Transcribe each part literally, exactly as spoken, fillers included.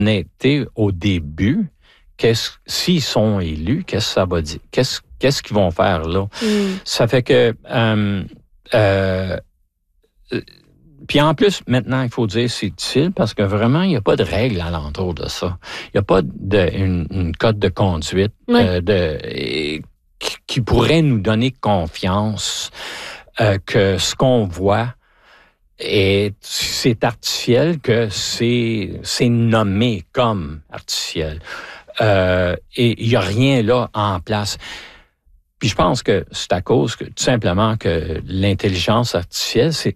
honnêteté au début, qu'est-ce, s'ils sont élus, qu'est-ce que ça va dire? Qu'est-ce, qu'est-ce qu'ils vont faire là? Mm. Ça fait que... Euh, euh, Puis en plus, maintenant, il faut dire c'est utile parce que vraiment, il n'y a pas de règles alentour de ça. Il n'y a pas de, une, une code de conduite oui. euh, de, et, qui, qui pourrait nous donner confiance euh, que ce qu'on voit est c'est artificiel, que c'est, c'est nommé comme artificiel. Euh, et il n'y a rien là en place. Puis je pense que c'est à cause que tout simplement que l'intelligence artificielle, c'est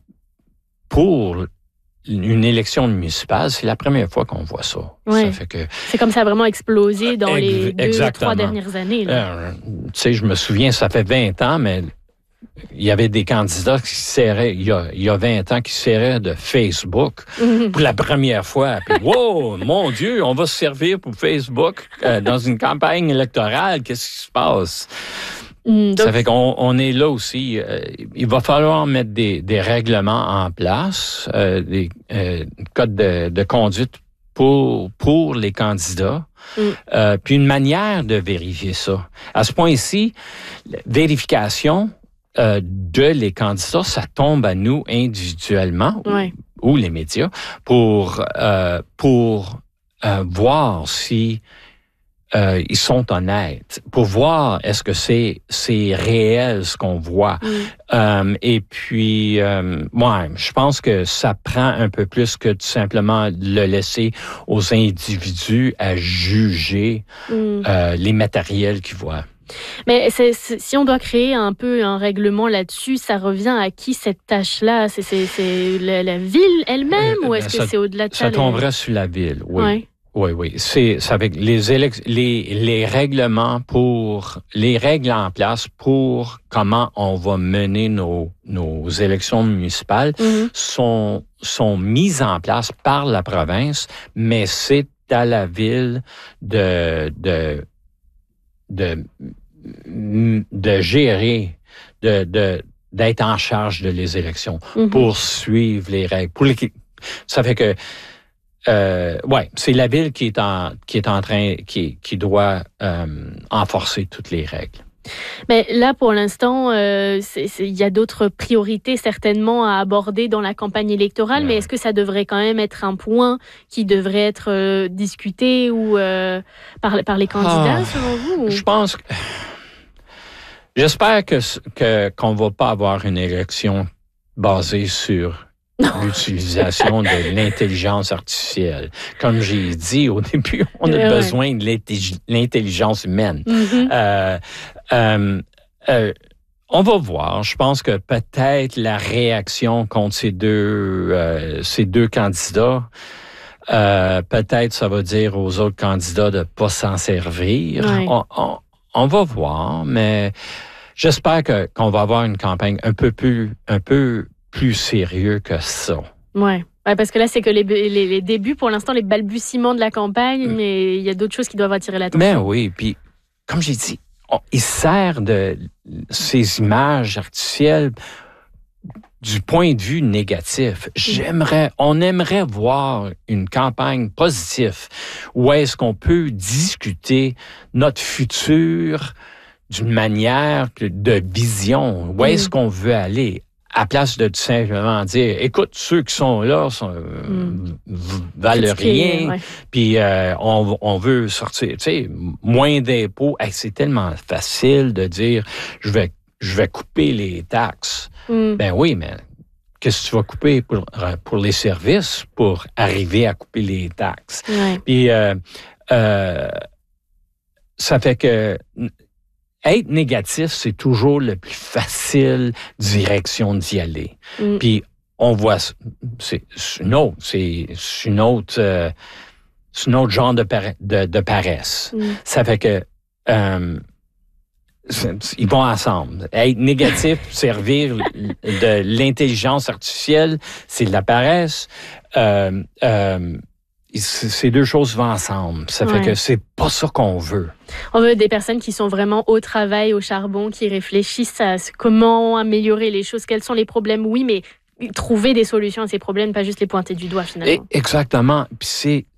pour une élection municipale, c'est la première fois qu'on voit ça. Oui. Ça fait que, c'est comme ça a vraiment explosé dans Ex- les deux, exactement. trois dernières années. Euh, tu sais, je me souviens, ça fait vingt ans, mais il y avait des candidats qui serraient, il y a, il y a vingt ans, qui serraient de Facebook mm-hmm. pour la première fois. Puis, wow, mon Dieu, on va se servir pour Facebook euh, dans une campagne électorale. Qu'est-ce qui se passe? Donc, ça fait qu'on on est là aussi. Euh, il va falloir mettre des, des règlements en place, euh, des euh, codes de, de conduite pour, pour les candidats, mm. euh, puis une manière de vérifier ça. À ce point-ci, la vérification euh, de les candidats, ça tombe à nous individuellement, ouais. ou, ou les médias, pour, euh, pour euh, voir si Euh, ils sont honnêtes, pour voir est-ce que c'est c'est réel ce qu'on voit. Mm. Euh, et puis, euh, ouais, je pense que ça prend un peu plus que tout simplement le laisser aux individus à juger mm. euh, les matériels qu'ils voient. Mais c'est, c'est, si on doit créer un peu un règlement là-dessus, ça revient à qui cette tâche-là? C'est, c'est, c'est la, la ville elle-même euh, ou est-ce ben, que ça, c'est au-delà de ça? Ça tomberait les... sur la ville, oui. Ouais. Oui, oui. C'est, c'est avec les, élec- les les règlements pour les règles en place pour comment on va mener nos nos élections municipales mm-hmm. sont sont mises en place par la province, mais c'est à la ville de de de de gérer de de d'être en charge de les élections mm-hmm. pour suivre les règles. Pour les, ça fait que Euh, ouais, c'est la ville qui est en qui est en train qui qui doit euh, enforcer toutes les règles. Mais là, pour l'instant, euh, il y a d'autres priorités certainement à aborder dans la campagne électorale. Ouais. Mais est-ce que ça devrait quand même être un point qui devrait être euh, discuté ou euh, par par les candidats ah, selon vous? Ou... Je pense que j'espère que que qu'on va pas avoir une élection basée sur l'utilisation de l'intelligence artificielle. Comme j'ai dit au début, on a ouais, besoin ouais. de l'intelligence humaine. Mm-hmm. Euh, euh, euh, on va voir. Je pense que peut-être la réaction contre ces deux, euh, ces deux candidats, euh, peut-être ça va dire aux autres candidats de pas s'en servir. Ouais. On, on, on va voir, mais j'espère que qu'on va avoir une campagne un peu plus, un peu plus sérieux que ça. Ouais. ouais, parce que là, c'est que les, les, les débuts, pour l'instant, les balbutiements de la campagne, mm. mais il y a d'autres choses qui doivent attirer l'attention. Ben oui, puis comme j'ai dit, on, il sert de ces images artificielles du point de vue négatif. J'aimerais, on aimerait voir une campagne positive où est-ce qu'on peut discuter notre futur d'une manière de vision. Où est-ce mm. qu'on veut aller? À place de tout simplement dire, écoute, ceux qui sont là sont, mm. valent rien, ouais. puis euh, on, on veut sortir, tu sais, moins d'impôts. Hey, c'est tellement facile de dire, je vais, je vais couper les taxes. Mm. Ben oui, mais qu'est-ce que tu vas couper pour, pour les services pour arriver à couper les taxes? Ouais. Puis euh, euh, ça fait que être négatif, c'est toujours le plus facile direction d'y aller. Mm. Puis on voit, c'est, c'est une autre, c'est, c'est une autre, euh, c'est un autre genre de, par, de, de paresse. Mm. Ça fait que euh, ils vont ensemble. Être négatif, servir de l'intelligence artificielle, c'est de la paresse. Euh, euh, Ces deux choses vont ensemble. Ça fait ouais. que c'est pas ça qu'on veut. On veut des personnes qui sont vraiment au travail, au charbon, qui réfléchissent à comment améliorer les choses, quels sont les problèmes, oui, mais trouver des solutions à ces problèmes, pas juste les pointer du doigt, finalement. Et exactement. Puis c'est,